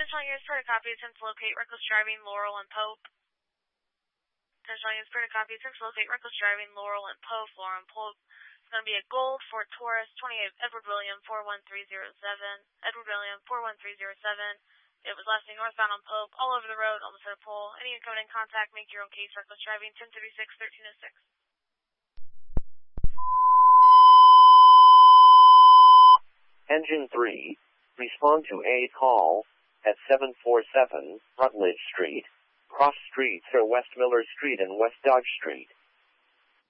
Attention all units, per copy, attempt to locate reckless driving, Laurel and Pope. Attention all units, per copy, attempt to locate reckless driving, Laurel and Pope. Laurel and Pope. It's going to be a gold Ford Taurus, 28 Edward William 41307. Edward William 41307. It was last seen northbound on Pope, all over the road, on the center pole. Any incoming in contact, make your own case, reckless driving, 1036-1306. Engine 3, respond to a call at 747 Rutledge Street, cross streets are West Miller Street and West Dodge Street.